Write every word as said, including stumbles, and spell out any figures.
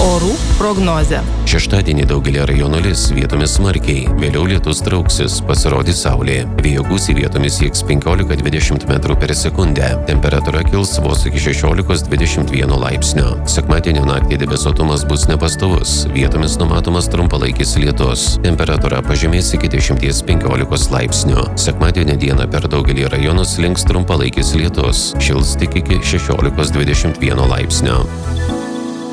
Orų prognozė. Šeštadienį daugelį rajonų lis, vietomis smarkiai. Vėliau lietus trauksis, pasirodys saulė. Vėjo gūsiai vietomis sieks penkiolika dvidešimt metrų per sekundę. Temperatūra kils vos iki šešiolikos dvidešimt vieno laipsnio. Sekmadienio naktį debesuotumas bus nepastovus. Vietomis numatomas trumpalaikis lietus. Temperatūra pažemės iki dešimties penkiolikos laipsnių. Sekmadienio dieną per daugelį rajonų slinks trumpalaikis lietus. Šils tik iki šešiolikos dvidešimt vieno laipsnio.